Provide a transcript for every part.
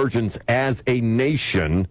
emergence as a nation,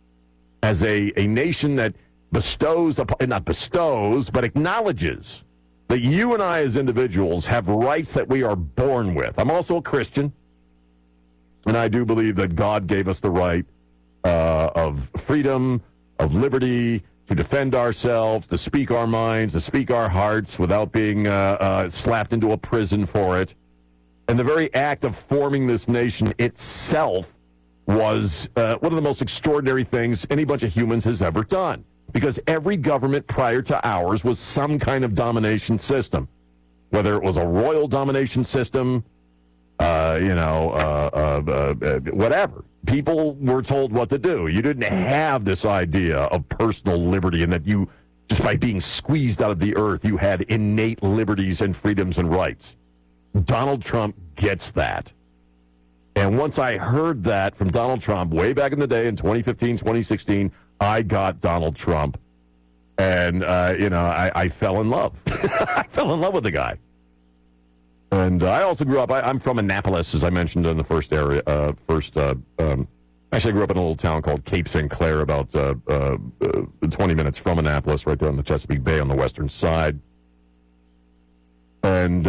that bestows, not bestows, but acknowledges that you and I as individuals have rights that we are born with. I'm also a Christian, and I do believe that God gave us the right of freedom, of liberty, to defend ourselves, to speak our minds, to speak our hearts without being slapped into a prison for it. And the very act of forming this nation itself was one of the most extraordinary things any bunch of humans has ever done. Because every government prior to ours was some kind of domination system. Whether it was a royal domination system, whatever. People were told what to do. You didn't have this idea of personal liberty and that you, just by being squeezed out of the earth, you had innate liberties and freedoms and rights. Donald Trump gets that. And once I heard that from Donald Trump way back in the day in 2015, 2016, I got Donald Trump. And, I fell in love. I fell in love with the guy. And I also grew up, I'm from Annapolis, as I mentioned in the first area. Actually, I grew up in a little town called Cape St. Clair, about 20 minutes from Annapolis, right there on the Chesapeake Bay on the western side. And,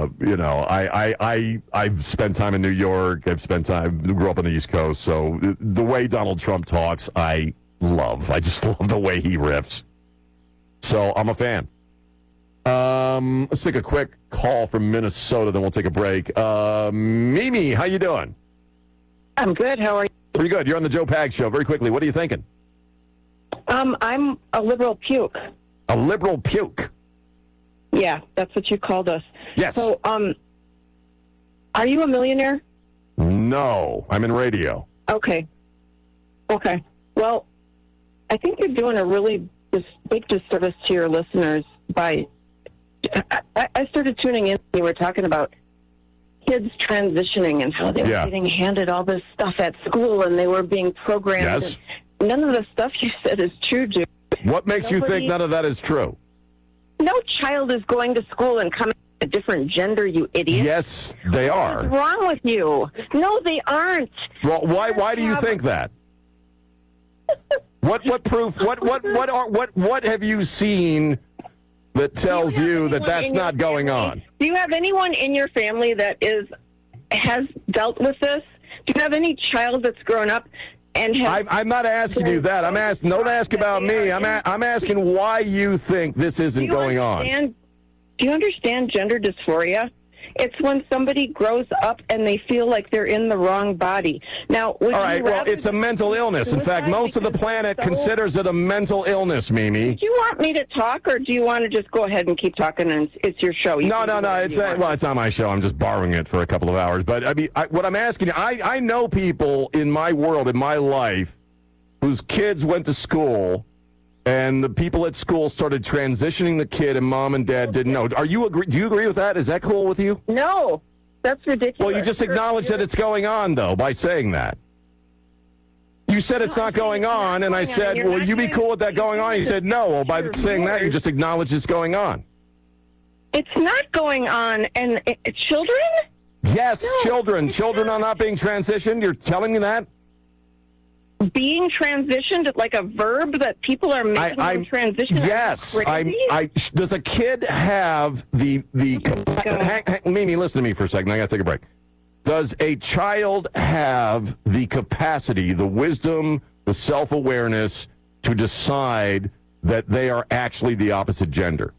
I've spent time in New York. Grew up on the East Coast. So the way Donald Trump talks, I love. I just love the way he riffs. So I'm a fan. Let's take a quick call from Minnesota, then we'll take a break. Mimi, how you doing? I'm good. How are you? Pretty good. You're on the Joe Pags Show. Very quickly, what are you thinking? I'm a liberal puke. A liberal puke? Yeah, that's what you called us. Yes. So, are you a millionaire? No, I'm in radio. Okay. Well, I think you're doing a really big disservice to your listeners by... I started tuning in. We were talking about kids transitioning and how they were getting handed all this stuff at school and they were being programmed. Yes. And none of the stuff you said is true, dude. What makes you think none of that is true? No child is going to school and coming a different gender, you idiot. Yes, they are. What's wrong with you? No, they aren't. Well, why do you think that? What proof? What have you seen that tells you that that's not going on? Do you have anyone in your family that has dealt with this? Do you have any child that's grown up and has... I'm not asking you that. Don't ask about me. I'm asking why you think this isn't going on. Do you understand gender dysphoria? It's when somebody grows up and they feel like they're in the wrong body. Now, all right, well, it's a mental illness. In fact, most of the planet considers it a mental illness, Mimi. Do you want me to talk, or do you want to just go ahead and keep talking and it's your show? No. It's not my show. I'm just borrowing it for a couple of hours. But, I mean, what I'm asking you, I know people in my world, in my life, whose kids went to school, and the people at school started transitioning the kid, and mom and dad didn't know. Do you agree with that? Is that cool with you? No, that's ridiculous. Well, you just acknowledge that it's going on, though, by saying that. You said it's not going on, and I said, will you be cool with that going on? You said no. Well, by saying that, you just acknowledge it's going on. It's not going on. And children? Yes, no, children. Children are not being transitioned. You're telling me that? Being transitioned like a verb that people are making them transition? Yes. Does a kid have the Mimi, listen to me for a second. I got to take a break. Does a child have the capacity, the wisdom, the self-awareness to decide that they are actually the opposite gender?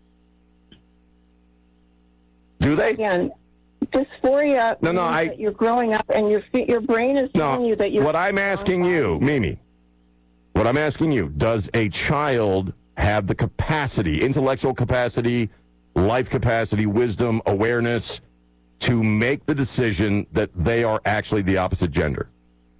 Do they? Again, dysphoria means that you're growing up and your brain is telling you that you're... What I'm asking you, Mimi, does a child have the capacity, intellectual capacity, life capacity, wisdom, awareness, to make the decision that they are actually the opposite gender?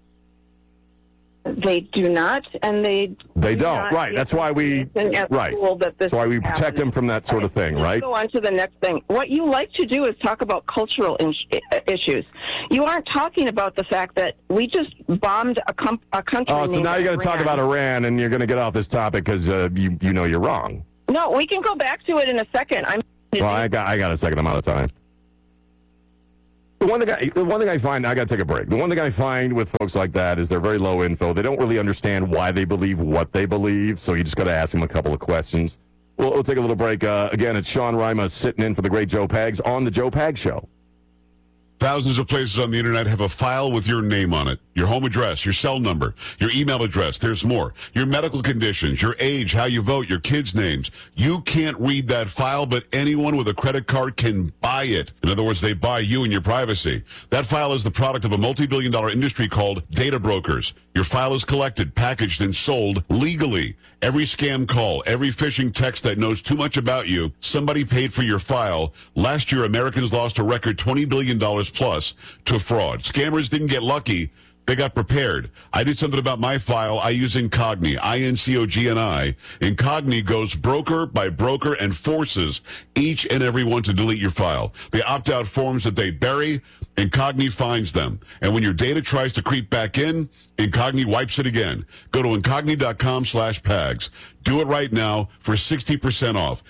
They do not, and they don't. Right. That's why we That's why we protect them from that sort of thing, right? Go on to the next thing. What you like to do is talk about cultural issues. You aren't talking about the fact that we just bombed a country. Oh, so now you're going to talk about Iran, and you're going to get off this topic because you know you're wrong. No, we can go back to it in a second. I got a second. I'm out of time. The one thing I find, I got to take a break. The one thing I find with folks like that is they're very low info. They don't really understand why they believe what they believe, so you just got to ask them a couple of questions. We'll take a little break. Again, it's Sean Rima sitting in for the great Joe Pags on the Joe Pags Show. Thousands of places on the internet have a file with your name on it. Your home address, your cell number, your email address. There's more. Your medical conditions, your age, how you vote, your kids' names. You can't read that file, but anyone with a credit card can buy it. In other words, they buy you and your privacy. That file is the product of a multi-billion-dollar industry called data brokers. Your file is collected, packaged, and sold legally. Every scam call, every phishing text that knows too much about you, somebody paid for your file. Last year, Americans lost a record $20 billion plus to fraud. Scammers didn't get lucky. They got prepared. I did something about my file. I use Incogni, I-N-C-O-G-N-I. Incogni goes broker by broker and forces each and every one to delete your file. They opt out forms that they bury. Incogni finds them. And when your data tries to creep back in, Incogni wipes it again. Go to Incogni.com/PAGS. Do it right now for 60% off.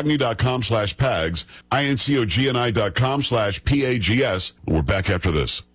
Incogni.com/PAGS, INCOGNI.com/PAGS. We're back after this.